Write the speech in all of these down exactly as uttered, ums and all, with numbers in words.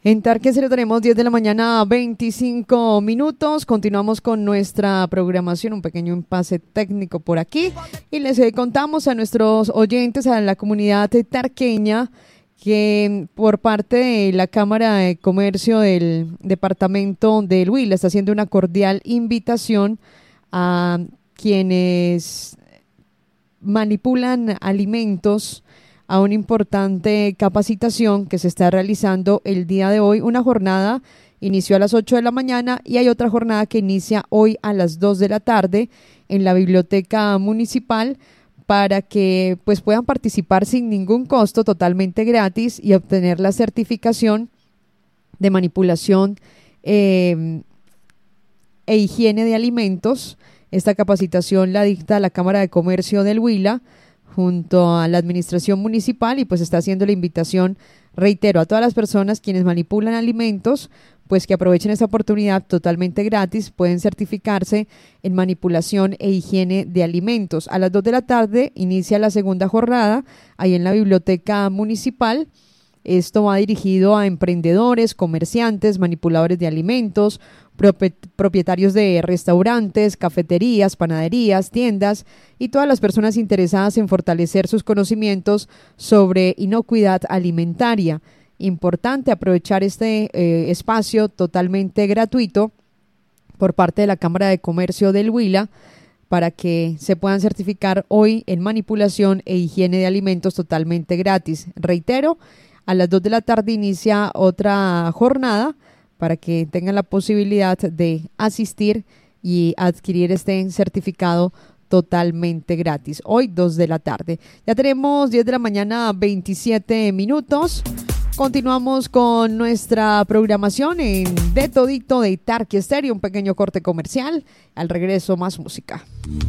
En Tarque Estéreo tenemos diez de la mañana, veinticinco minutos. Continuamos con nuestra programación, un pequeño impasse técnico por aquí. Y les eh, contamos a nuestros oyentes, a la comunidad tarqueña, que por parte de la Cámara de Comercio del departamento del Huila está haciendo una cordial invitación a quienes manipulan alimentos a una importante capacitación que se está realizando el día de hoy. Una jornada inició a las ocho de la mañana y hay otra jornada que inicia hoy a las dos de la tarde en la Biblioteca Municipal para que pues puedan participar sin ningún costo, totalmente gratis, y obtener la certificación de manipulación eh, e higiene de alimentos. Esta capacitación la dicta la Cámara de Comercio del Huila junto a la administración municipal y pues está haciendo la invitación, reitero, a todas las personas quienes manipulan alimentos, pues que aprovechen esta oportunidad totalmente gratis. Pueden certificarse en manipulación e higiene de alimentos. A las dos de la tarde inicia la segunda jornada ahí en la Biblioteca Municipal. Esto va dirigido a emprendedores, comerciantes, manipuladores de alimentos, propietarios de restaurantes, cafeterías, panaderías, tiendas y todas las personas interesadas en fortalecer sus conocimientos sobre inocuidad alimentaria. Importante aprovechar este eh, espacio totalmente gratuito por parte de la Cámara de Comercio del Huila para que se puedan certificar hoy en manipulación e higiene de alimentos totalmente gratis. Reitero, a las dos de la tarde inicia otra jornada para que tengan la posibilidad de asistir y adquirir este certificado totalmente gratis. Hoy dos de la tarde. Ya tenemos diez de la mañana, veintisiete minutos. Continuamos con nuestra programación en De Todito de Tarque Estéreo, un pequeño corte comercial. Al regreso, más música.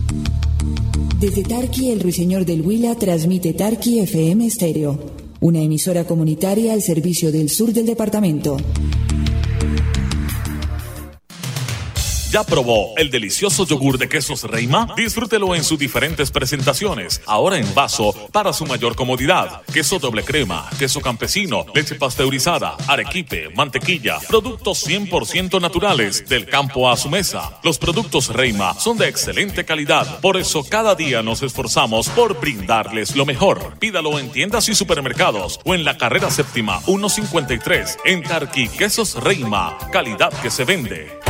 Desde Tarqui, el Ruiseñor del Huila transmite Tarqui F M Estéreo, una emisora comunitaria al servicio del sur del departamento. ¿Ya probó el delicioso yogur de quesos Reima? Disfrútelo en sus diferentes presentaciones, ahora en vaso para su mayor comodidad. Queso doble crema, queso campesino, leche pasteurizada, arequipe, mantequilla, productos cien por ciento naturales, del campo a su mesa. Los productos Reima son de excelente calidad, por eso cada día nos esforzamos por brindarles lo mejor. Pídalo en tiendas y supermercados o en la carrera séptima ciento cincuenta y tres en Tarqui. Quesos Reima, calidad que se vende.